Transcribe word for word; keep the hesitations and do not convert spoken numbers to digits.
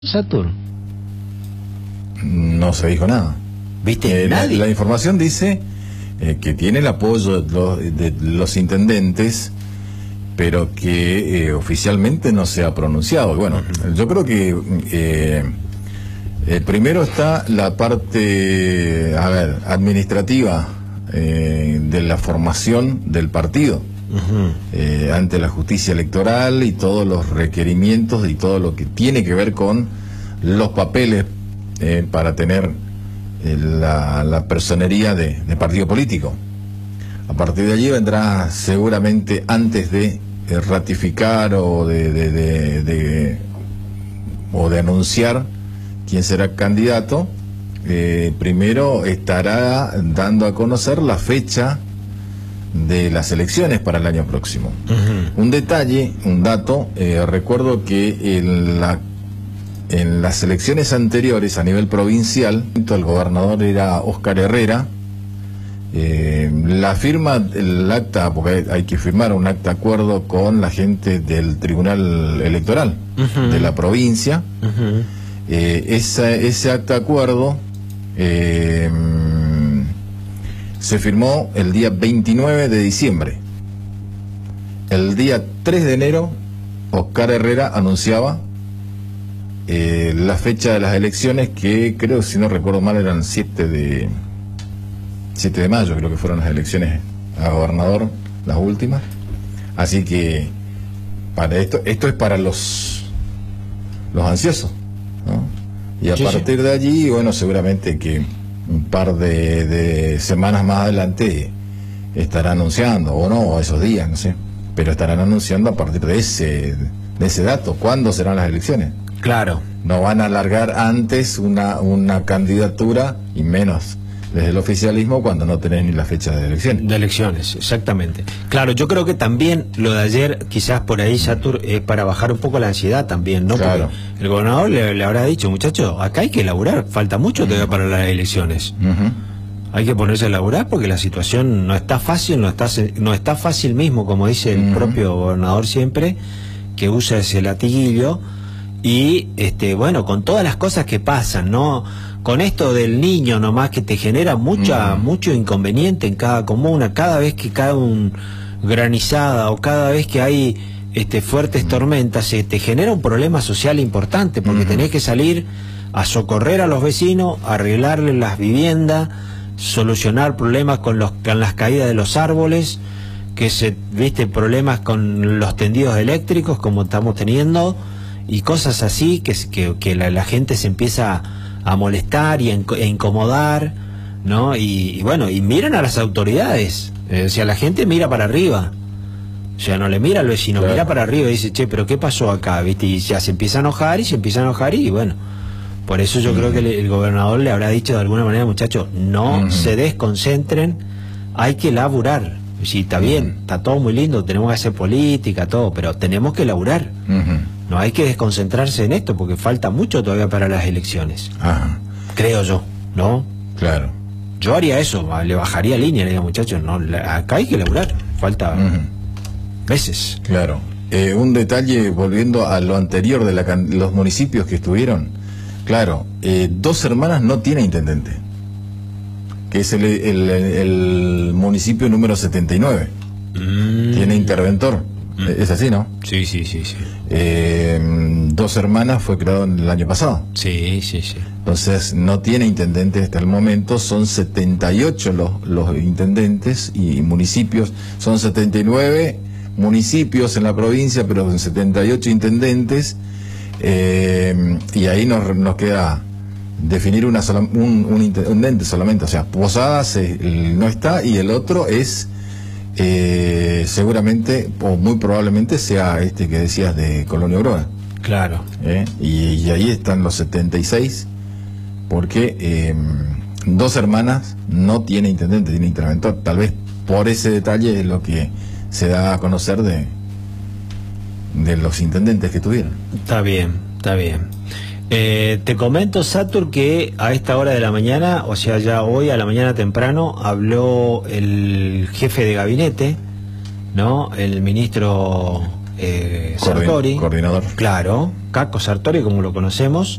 Saturn. No se dijo nada. ¿Viste? Eh, la, Nadie. la información dice eh, que tiene el apoyo de los, de los intendentes, pero que eh, oficialmente no se ha pronunciado. Bueno, uh-huh. yo creo que eh, eh, primero está la parte, a ver, administrativa eh, de la formación del partido. Uh-huh. eh, ante la justicia electoral y todos los requerimientos y todo lo que tiene que ver con los papeles eh, para tener eh, la, la personería de, de partido político. A partir de allí vendrá seguramente, antes de eh, ratificar o de, de, de, de o de anunciar quién será candidato, eh, primero estará dando a conocer la fecha de las elecciones para el año próximo. Uh-huh. Un detalle, un dato, eh, recuerdo que en, la, en las elecciones anteriores a nivel provincial, el gobernador era Oscar Herrera. Eh, la firma, el acta, porque hay, hay que firmar un acta de acuerdo con la gente del Tribunal Electoral uh-huh. de la provincia. Uh-huh. eh, esa, ese acta de acuerdo eh, se firmó el día veintinueve de diciembre. El día tres de enero, Oscar Herrera anunciaba eh, la fecha de las elecciones, que creo, si no recuerdo mal, eran siete de mayo, creo que fueron las elecciones a gobernador, las últimas. Así que para esto, esto es para los, los ansiosos, ¿no? Y a sí, partir sí. de allí, bueno, seguramente que un par de, de semanas más adelante estará anunciando, o no, esos días, no sé, pero estarán anunciando a partir de ese de ese dato cuándo serán las elecciones. Claro. No van a alargar antes una, una candidatura, y menos desde el oficialismo, cuando no tenés ni la fecha de elecciones. De elecciones, exactamente. Claro, yo creo que también lo de ayer, quizás por ahí, Satur, es eh, para bajar un poco la ansiedad también, ¿no? Claro. Porque el gobernador le, le habrá dicho, muchachos, acá hay que laburar, falta mucho todavía para las elecciones. Uh-huh. Hay que ponerse a laburar porque la situación no está fácil, no está, no está fácil mismo, como dice el uh-huh. propio gobernador siempre, que usa ese latiguillo. Y, este, bueno, con todas las cosas que pasan, ¿no? Con esto del niño nomás, que te genera mucha, mm. mucho inconveniente en cada comuna, cada vez que cae un granizada o cada vez que hay este, fuertes mm. tormentas, se te genera un problema social importante, porque mm. tenés que salir a socorrer a los vecinos, arreglarles las viviendas, solucionar problemas con, los, con las caídas de los árboles, que se, viste, problemas con los tendidos eléctricos como estamos teniendo, y cosas así que, que, que la, la gente se empieza a molestar y a, a incomodar, ¿no? Y, y bueno, y miran a las autoridades, eh, o sea, la gente mira para arriba, o sea, no le mira al vecino, claro. mira para arriba y dice, che, pero ¿qué pasó acá? ¿Viste? Y ya se empieza a enojar y se empieza a enojar y bueno, por eso yo uh-huh. creo que el, el gobernador le habrá dicho de alguna manera, muchachos, no uh-huh. se desconcentren, hay que laburar. Sí, está bien, uh-huh. está todo muy lindo, tenemos que hacer política, todo, pero tenemos que laburar. Uh-huh. No hay que desconcentrarse en esto porque falta mucho todavía para las elecciones. Ajá. Creo yo, ¿no? Claro. Yo haría eso, le bajaría línea, le diría, muchachos, no, acá hay que laburar, falta uh-huh. meses. Claro. Eh, un detalle, volviendo a lo anterior de la, los municipios que estuvieron, claro, eh, Dos Hermanas no tiene intendente, que es el, el, el municipio número setenta y nueve. Mm. Tiene interventor. Mm. Es así, ¿no? Sí, sí, sí, sí. Eh, Dos Hermanas fue creado el año pasado. Sí, sí, sí. Entonces no tiene intendente hasta el momento. Son setenta y ocho los, los intendentes y municipios. Son setenta y nueve municipios en la provincia, pero con setenta y ocho intendentes. Eh, y ahí nos, nos queda definir una sola, un, un intendente solamente. O sea, Posadas eh, no está, y el otro es eh, seguramente o muy probablemente sea este que decías de Colonia Aurora. Claro. ¿Eh? Y, y ahí están los setenta y seis, porque eh, Dos Hermanas no tiene intendente, tiene interventor. Tal vez por ese detalle es lo que se da a conocer de de los intendentes que tuvieron. Está bien, está bien. Eh, te comento, Satur, que a esta hora de la mañana, o sea, ya hoy a la mañana temprano, habló el jefe de gabinete, ¿no? El ministro eh, Coordin- Sartori. coordinador. Claro, Caco Sartori, como lo conocemos.